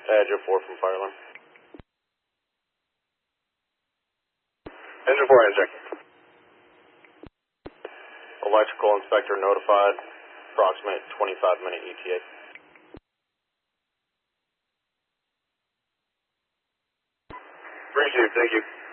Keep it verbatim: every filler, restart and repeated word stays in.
Agile four from Fireline. Engine four engine. Electrical inspector notified. Approximate twenty-five minute E T A. Appreciate it, thank you.